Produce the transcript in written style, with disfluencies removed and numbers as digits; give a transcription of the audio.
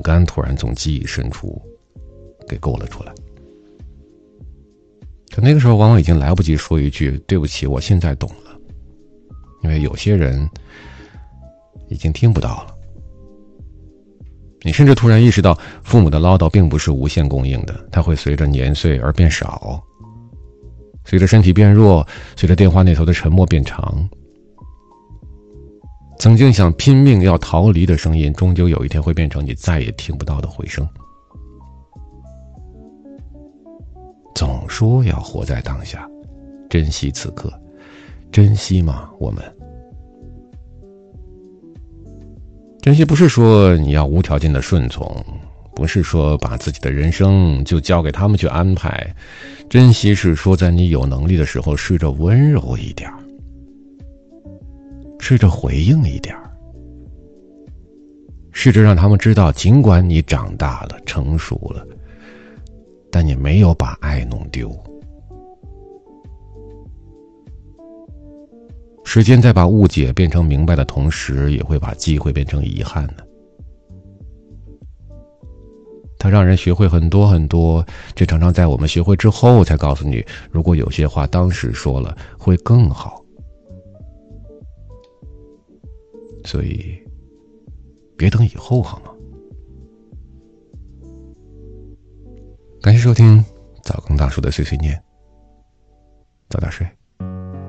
干突然从记忆深处给勾了出来。可那个时候往往已经来不及说一句对不起，我现在懂了，因为有些人已经听不到了。你甚至突然意识到，父母的唠叨并不是无限供应的，它会随着年岁而变少，随着身体变弱，随着电话那头的沉默变长。曾经想拼命要逃离的声音，终究有一天会变成你再也听不到的回声。总说要活在当下，珍惜此刻，珍惜吗？我们珍惜不是说你要无条件的顺从，不是说把自己的人生就交给他们去安排，珍惜是说在你有能力的时候试着温柔一点，试着回应一点，试着让他们知道，尽管你长大了成熟了，但你没有把爱弄丢。时间在把误解变成明白的同时，也会把机会变成遗憾的。它让人学会很多很多，这常常在我们学会之后才告诉你，如果有些话当时说了会更好。所以别等以后好吗？感谢收听早更大叔的碎碎念，早点睡。